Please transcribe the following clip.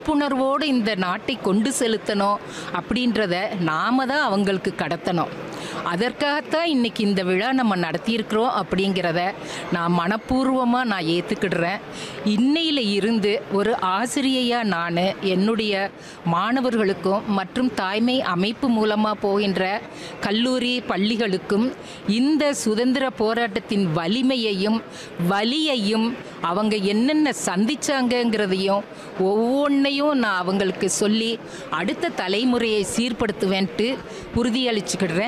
புணர்வோடு இந்த நாட்டை கொண்டு செலுத்தணும் அப்படின்றத நாம தான் அவங்களுக்கு கடத்தணும். அதற்காகத்தான் இன்னைக்கு இந்த விழா நம்ம நடத்தியிருக்கிறோம் அப்படிங்கிறத நான் மனப்பூர்வமாக ஏற்றுக்கிடுறேன். இன்னையில் இருந்து ஒரு ஆசிரியையாக நான் என்னுடைய மாணவர்களுக்கும் மற்றும் தாய்மை அமைப்பு மூலமாக போகின்ற கல்லூரி பள்ளிகளுக்கும் இந்த சுதந்திர போராட்டத்தின் வலிமையையும் வலியையும் அவங்க என்னென்ன சந்திச்சாங்கங்கிறதையும் ஒவ்வொன்றையும் நான் அவங்களுக்கு சொல்லி அடுத்த தலைமுறையை சீர்படுத்துவேன்ட்டு உறுதியளிச்சுக்கிடுறேன்.